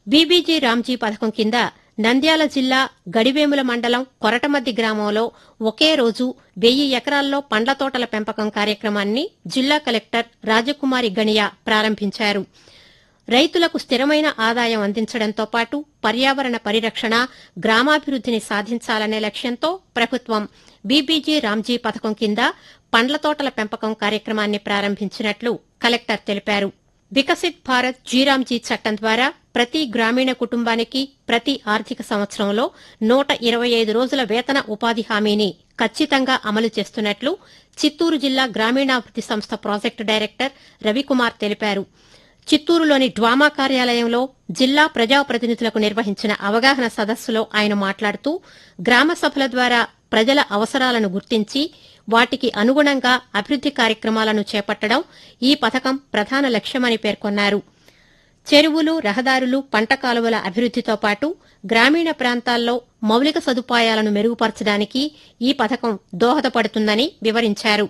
BBG Ramji పథకం కింద నంద్యాల జిల్లా గడివేముల మండలం కొరటమద్ది గ్రామంలో ఒకే రోజు 1000 ఎకరాల్లో పండ్ల తోటల పెంపకం కార్యక్రమాన్ని జిల్లా కలెక్టర్ రాజకుమారి గణియా ప్రారంభించారు. రైతులకు స్థిరమైన ఆదాయం అందించడంతో పాటు పర్యావరణ పరిరక్షణ, గ్రామాభివృద్దిని సాధించాలనే లక్ష్యంతో ప్రభుత్వం బీబీజీ రామ్జీ పథకం కింద పండ్ల తోటల పెంపకం కార్యక్రమాన్ని ప్రారంభించినట్లు కలెక్టర్ తెలిపారు. వికసిత్ భారత్ జీరామ్జీ చట్టం ద్వారా ప్రతి గ్రామీణ కుటుంబానికి ప్రతి ఆర్థిక సంవత్సరంలో 125 రోజుల వేతన ఉపాధి హామీని ఖచ్చితంగా అమలు చేస్తున్నట్లు చిత్తూరు జిల్లా గ్రామీణాభివృద్ది సంస్థ ప్రాజెక్టు డైరెక్టర్ రవికుమార్ తెలిపారు. చిత్తూరులోని డ్వామా కార్యాలయంలో జిల్లా ప్రజాప్రతినిధులకు నిర్వహించిన అవగాహన సదస్సులో ఆయన మాట్లాడుతూ గ్రామ సభల ద్వారా ప్రజల అవసరాలను గుర్తించి వాటికి అనుగుణంగా అభివృద్ది కార్యక్రమాలను చేపట్టడం ఈ పథకం ప్రధాన లక్ష్యమని పేర్కొన్నారు. చెరువులు, రహదారులు, పంట కాలువల అభివృద్దితో పాటు గ్రామీణ ప్రాంతాల్లో మౌలిక సదుపాయాలను మెరుగుపరచడానికి ఈ పథకం దోహదపడుతుందని వివరించారు.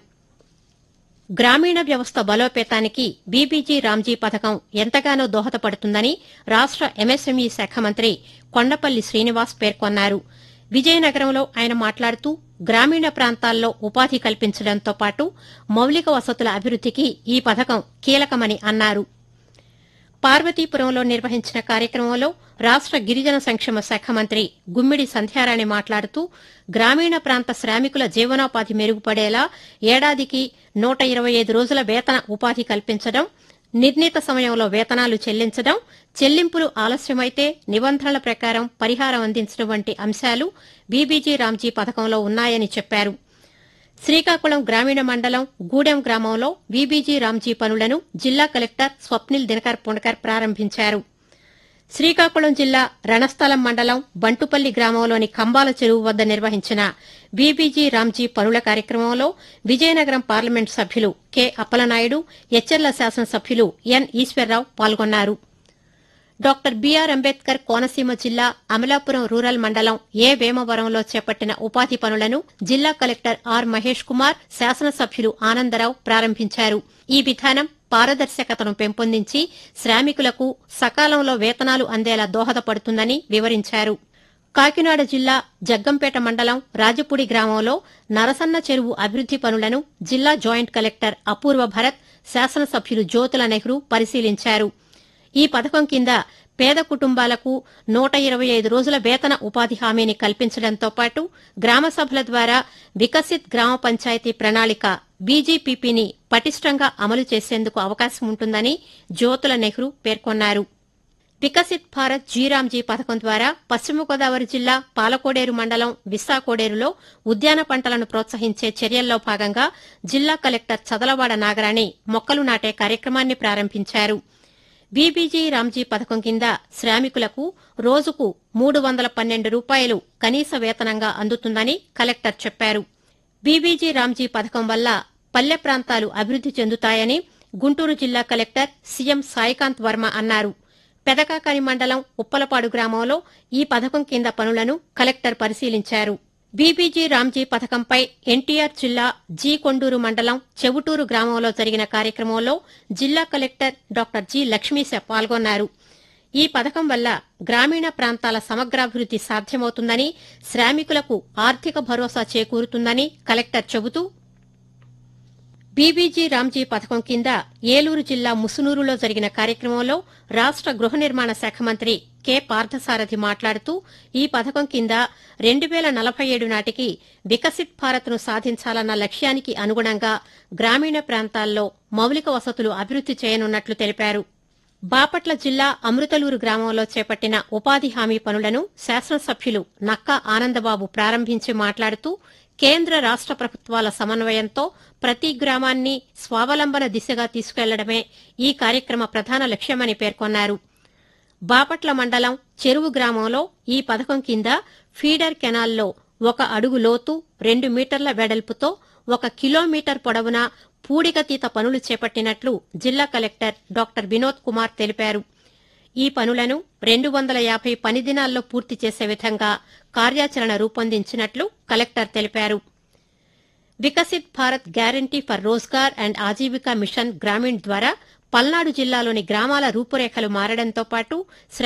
గ్రామీణ వ్యవస్థ బలోపేతానికి బీబీజీ రామ్జీ పథకం ఎంతగానో దోహదపడుతుందని రాష్ట ఎంఎస్ఎంఈ శాఖ మంత్రి కొండపల్లి శ్రీనివాస్ పేర్కొన్నారు. విజయనగరంలో ఆయన మాట్లాడుతూ గ్రామీణ ప్రాంతాల్లో ఉపాధి కల్పించడంతో పాటు మౌలిక వసతుల అభివృద్దికి ఈ పథకం కీలకమని అన్నారు. పార్వతీపురంలో నిర్వహించిన కార్యక్రమంలో రాష్ట గిరిజన సంక్షేమ శాఖ మంత్రి గుమ్మిడి సంధ్యారాణి మాట్లాడుతూ గ్రామీణ ప్రాంత శ్రామికుల జీవనోపాధి మెరుగుపడేలా ఏడాదికి 125 రోజుల వేతన ఉపాధి కల్పించడం, నిర్ణీత సమయంలో వేతనాలు చెల్లించడం, చెల్లింపులు ఆలస్యమైతే నిబంధనల ప్రకారం పరిహారం అందించడం వంటి అంశాలు బీబీజీ రామ్జీ పథకంలో ఉన్నాయని చెప్పారు. శ్రీకాకుళం గ్రామీణ మండలం గూడెం గ్రామంలో బీబీజీ రామ్జీ పనులను జిల్లా కలెక్టర్ స్వప్నిల్ దినకర్ పుణకర్ ప్రారంభించారు. శ్రీకాకుళం జిల్లా రణస్థలం మండలం బంటుపల్లి గ్రామంలోని కంబాల చెరువు వద్ద నిర్వహించిన బీబీజీ రామ్జీ పనుల కార్యక్రమంలో విజయనగరం పార్లమెంటు సభ్యులు కె అప్పలనాయుడు, ఎచ్చెర్ల శాసనసభ్యులు ఎన్ ఈశ్వర్రావు పాల్గొన్నారు. డాక్టర్ బీఆర్ అంబేద్కర్ కోనసీమ జిల్లా అమలాపురం రూరల్ మండలం ఏ వేమవరంలో చేపట్టిన ఉపాధి పనులను జిల్లా కలెక్టర్ ఆర్ మహేష్ కుమార్, శాసనసభ్యులు ఆనందరావు ప్రారంభించారు. ఈ విధానం పారదర్శకతను పెంపొందించి శ్రామికులకు సకాలంలో వేతనాలు అందేలా దోహదపడుతుందని వివరించారు. కాకినాడ జిల్లా జగ్గంపేట మండలం రాజపూడి గ్రామంలో నరసన్న చెరువు అభివృద్ది పనులను జిల్లా జాయింట్ కలెక్టర్ అపూర్వ భరత్, శాసనసభ్యులు జ్యోతుల నెహ్రూ పరిశీలించారు. ఈ పథకం కింద పేద కుటుంబాలకు 125 రోజుల వేతన ఉపాధి హామీని కల్పించడంతో పాటు గ్రామ సభల ద్వారా వికసిత్ గ్రామ పంచాయతీ ప్రణాళిక బీజీపీపీని పటిష్టంగా అమలు చేసేందుకు అవకాశం ఉంటుందని జ్యోతుల నెహ్రూ పేర్కొన్నారు. వికసిత్ భారత్ జీరామ్జీ పథకం ద్వారా పశ్చిమ గోదావరి జిల్లా పాలకోడేరు మండలం విస్సాకోడేరులో ఉద్యాన పంటలను ప్రోత్సహించే చర్యల్లో భాగంగా జిల్లా కలెక్టర్ చదలవాడ నాగరాణి మొక్కలు నాటే కార్యక్రమాన్ని ప్రారంభించారు. బీబీజీ రామ్జీ పథకం కింద శ్రామికులకు రోజుకు 312 రూపాయలు కనీస వేతనంగా అందుతుందని కలెక్టర్ చెప్పారు. బీబీజీ రామ్జీ పథకం వల్ల పల్లె ప్రాంతాలు అభివృద్ది చెందుతాయని గుంటూరు జిల్లా కలెక్టర్ సీఎం సాయికాంత్ వర్మ అన్నారు. పెదకాకాని మండలం ఉప్పలపాడు గ్రామంలో ఈ పథకం కింద పనులను కలెక్టర్ పరిశీలించారు. బీబీజీ రామ్జీ పథకంపై ఎన్టీఆర్ జిల్లా జీ కొండూరు మండలం చెవుటూరు గ్రామంలో జరిగిన కార్యక్రమంలో జిల్లా కలెక్టర్ డాక్టర్ జి లక్ష్మీశ పాల్గొన్నారు. ఈ పథకం వల్ల గ్రామీణ ప్రాంతాల సమగ్రాభివృద్ది సాధ్యమవుతుందని, శ్రామికులకు ఆర్థిక భరోసా చేకూరుతుందని కలెక్టర్ చెబుతూ బీబీజీ రామ్జీ పథకం కింద ఏలూరు జిల్లా ముసునూరులో జరిగిన కార్యక్రమంలో రాష్ట గృహ నిర్మాణ శాఖ మంత్రి కె పార్థసారథి మాట్లాడుతూ ఈ పథకం కింద 2047 నాటికి వికసిత్ భారత్ను సాధించాలన్న లక్ష్యానికి అనుగుణంగా గ్రామీణ ప్రాంతాల్లో మౌలిక వసతులు అభివృద్ది చేయనున్నట్లు తెలిపారు. బాపట్ల జిల్లా అమృతలూరు గ్రామంలో చేపట్టిన ఉపాధి హామీ పనులను శాసనసభ్యులు నక్కా ఆనందబాబు ప్రారంభించి మాట్లాడుతూ కేంద్ర రాష్ట ప్రభుత్వాల సమన్వయంతో ప్రతి గ్రామాన్ని స్వావలంబన దిశగా తీసుకెళ్లడమే ఈ కార్యక్రమ ప్రధాన లక్ష్యమని పేర్కొన్నారు. బాపట్ల మండలం చెరువు గ్రామంలో ఈ పథకం కింద ఫీడర్ కెనాల్లో 1 అడుగు లోతు, 2 మీటర్ల వెడల్పుతో 1 కిలోమీటర్ పొడవున పూడికతీత పనులు చేపట్టినట్లు జిల్లా కలెక్టర్ డాక్టర్ వినోద్ కుమార్ తెలిపారు. ఈ పనులను 250 పని దినాల్లో పూర్తి చేసే విధంగా కార్యాచరణ రూపొందించినట్లు కలెక్టర్ తెలిపారు. Viksit Bharat guarantee for Rozgar and Aajeevika machine Grameen ద్వారా పల్నాడు జిల్లాలోని గ్రామాల రూపురేఖలు మారడంతో పాటు